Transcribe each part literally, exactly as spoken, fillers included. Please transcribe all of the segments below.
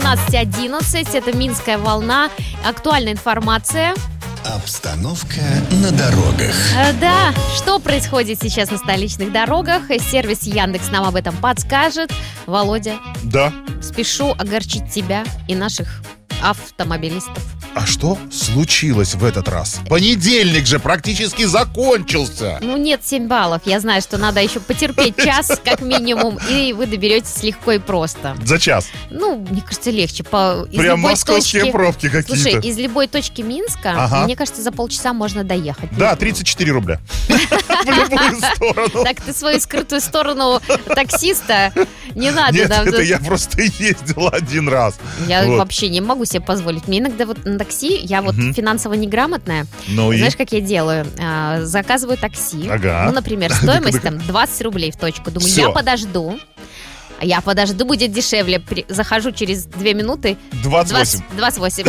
двенадцать одиннадцать. Это «Минская волна». Актуальная информация. Обстановка на дорогах. Э, Да, что происходит сейчас на столичных дорогах? Сервис Яндекс нам об этом подскажет. Володя, Да. спешу огорчить тебя и наших автомобилистов. А что случилось в этот раз? Понедельник же практически закончился. Ну, нет, семь баллов. Я знаю, что надо еще потерпеть час, как минимум, и вы доберетесь легко и просто. За час. Ну, мне кажется, легче. По, из Прям любой московские точки- пробки какие-то. Слушай, из любой точки Минска, Ага. мне кажется, за полчаса можно доехать. Да, тридцать четыре рубля. В любую сторону. Так ты свою скрытую сторону таксиста не надо. Нет, да, это да. я просто ездил один раз. Я Вот. вообще не могу себе позволить. Мне иногда вот на такси, я вот Мгм. финансово неграмотная. Ну и? Знаешь, как я делаю? А, заказываю такси. Ага. Ну, например, стоимость там двадцать рублей в точку. Думаю, Всё. я подожду. А Я подожду, будет дешевле. При- Захожу через две минуты. двадцать восемь. двадцать восемь.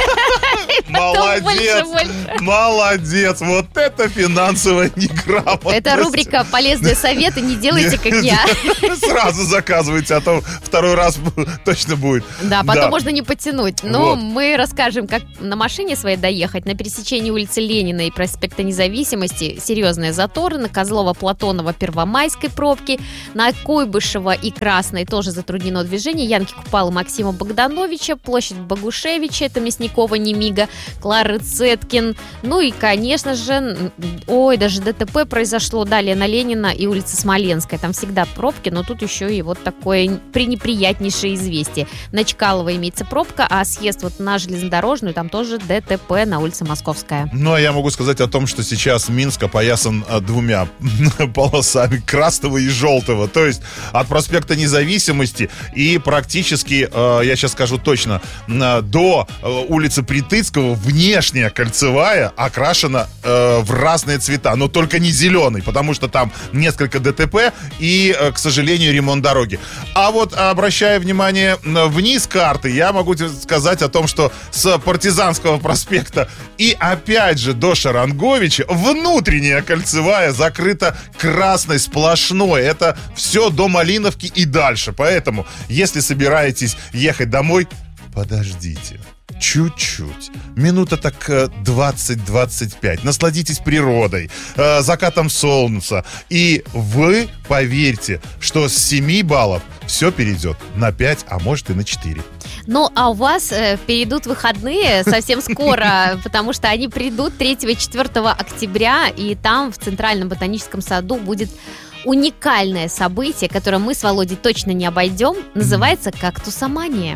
Молодец. больше, больше. Молодец. Вот это финансовая неграмотность. Это рубрика «Полезные советы». Не делайте, как я. Сразу заказывайте, а то второй раз точно будет. Да, потом Да. можно не потянуть. Но Вот. мы расскажем, как на машине своей доехать. На пересечении улицы Ленина и проспекта Независимости серьезные заторы. На Козлова-Платонова Первомайской пробки. На Куйбышева и Красной тоже затруднено движение. Янки Купала Максима Богдановича. Площадь Богушевича. Это Мясникова, Немига. Клары Цеткин. Ну и, конечно же, м, ой, даже ДТП произошло. Далее на Ленина и улица Смоленская. Там всегда пробки, но тут еще и вот такое пренеприятнейшее известие. На Чкалова имеется пробка, а съезд вот на железнодорожную, там тоже ДТП на улице Московская. Ну, а я могу сказать о том, что сейчас Минск опоясан а, двумя полосами, красного и желтого. То есть от проспекта Независимости и практически, э, я сейчас скажу точно, э, до э, улицы Притыцкого внешняя кольцевая окрашена э, в разные цвета, но только не зеленый, потому что там несколько ДТП и, э, к сожалению, ремонт дороги. А вот, обращая внимание на- вниз карты, я могу тебе сказать о том, что с Партизанского проспекта и опять же до Шаранговича внутренняя кольцевая закрыта красной сплошной. Это все до Малиновки и дальше. Поэтому, если собираетесь ехать домой, подождите. Чуть-чуть. Минута так э, двадцать-двадцать пять. Насладитесь природой, э, закатом солнца. И вы поверьте, что с семи баллов все перейдет на пять, а может и на четыре. Ну, а у вас э, перейдут выходные совсем скоро, потому что они придут третьего и четвёртого октября, и там в Центральном ботаническом саду будет уникальное событие, которое мы с Володей точно не обойдем. Называется «Кактусомания».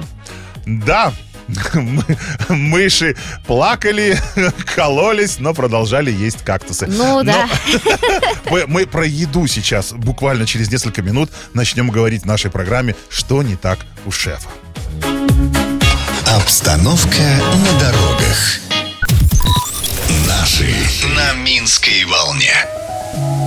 Да, мы- мыши плакали, кололись, но продолжали есть кактусы. Ну да. Но мы, мы про еду сейчас буквально через несколько минут начнем говорить в нашей программе «Что не так у шефа». Обстановка на дорогах. Наши на Минской волне.